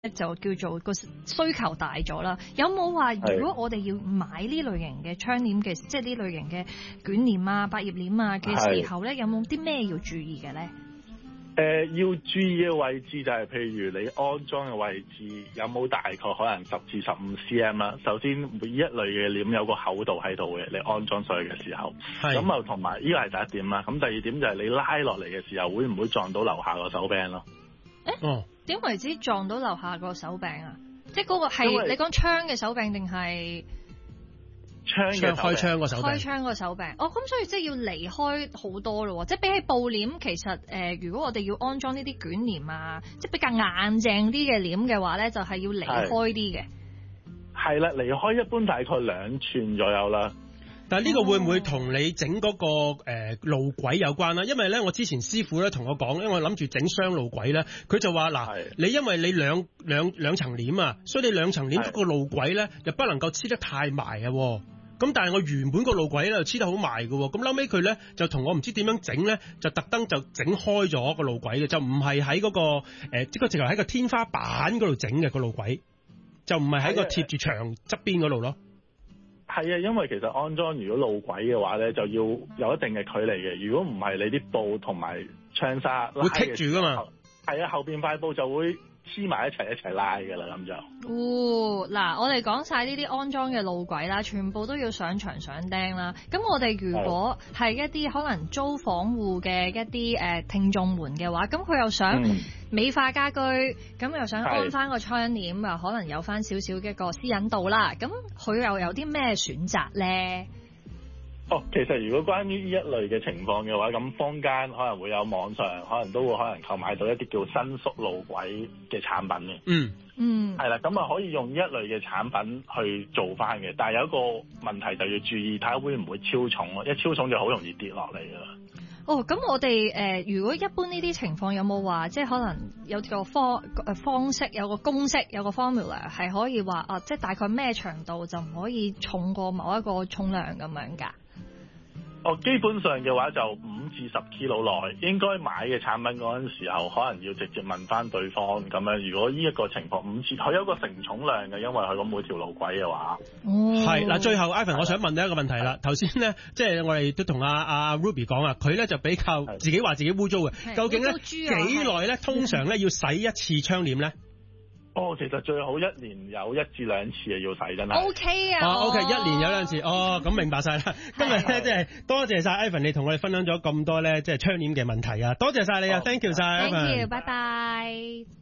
就叫做個需求大咗啦。有冇話如果我哋要買呢類型嘅窗簾嘅，即係呢類型嘅捲簾啊、百葉簾啊嘅時候咧，有冇啲咩要注意嘅咧？ 要注意嘅位置就係譬如你安裝嘅位置有冇大概可能10至15 cm 啦。首先每一類嘅簾有個厚度喺度嘅，你安裝上去嘅時候，咁啊同埋呢個係第一點啦。咁第二點就係你拉落嚟嘅時候會唔會撞到樓下個手柄咯？ 點為之撞到樓下個手柄啊？即係嗰個係你講窗嘅手柄定係？ 開窗個手柄， 開窗個手柄。咁所以即係要離開好多咯。即係比起布簾，其實如果我哋要安裝呢啲捲簾啊，即係比較硬淨啲嘅簾嘅話咧，就係要離開啲嘅。 係啦，離開一般大概2寸左右啦。 但係呢個會唔會同你整嗰個路軌有關啦？因為咧，我之前師傅咧同我講，因為我諗住整雙路軌咧，佢就話嗱，你因為你兩層簾啊，所以你兩層簾嗰個路軌咧又不能夠黐得太埋啊。咁但係我原本個路軌咧就黐得好埋嘅，咁後尾佢咧就同我唔知點樣整咧，就特登就整開咗個路軌嘅，就唔係喺嗰個即係直頭喺個天花板嗰度整嘅個路軌，就唔係喺個貼住牆側邊嗰度咯。 係啊，因為其實安裝如果路軌嘅話咧，就要有一定嘅距離嘅。如果唔係，你啲布同埋窗紗會棘住噶嘛。 係啊，後邊塊布就會黐埋一齊拉㗎啦，咁就。 嗱，我哋講晒呢啲安裝嘅路軌啦，全部都要上牆上釘啦。咁我哋如果係一啲可能租房戶嘅一啲聽眾們嘅話，咁佢又想美化家居，咁又想安翻個窗簾，又可能有翻少少嘅一個私隱度啦。咁佢又有啲咩選擇咧？ 其實如果關於呢一類嘅情況嘅話，咁坊間可能會有網上可能都會可能購買到一啲叫伸縮路軌嘅產品嘅。係啦，咁啊可以用呢一類嘅產品去做翻嘅，但係有一個問題就要注意，睇下會唔會超重咯，一超重就好容易跌落嚟噶啦。 咁我哋如果一般呢啲情況有冇話，即係可能有個方式，有個公式，有個 formula 係可以話即係大概咩長度就唔可以重過某一個重量咁樣㗎？ 基本上嘅話就5至10 kilo 內，應該買嘅產品嗰陣時候，可能要直接問翻對方咁樣。如果呢一個情況5至，佢有個承重量嘅，因為佢咁每條路軌嘅話。 係嗱，最後 Ivan 我想問你一個問題啦。頭先咧，即係我哋都同阿 Ruby 講啊，佢咧就比較自己話自己污糟嘅。究竟咧幾耐咧？通常咧要洗一次窗簾咧？ 其實最好1年有1至2次要洗真係。 OK 啊。 OK， 1年有2次。咁明白晒啦。今日咧即係多謝晒 Ivan 你同我哋分享咗咁多咧，即係窗簾嘅問題啊！多謝晒你啊 ，thank you 晒 Ivan。 Thank you，拜拜。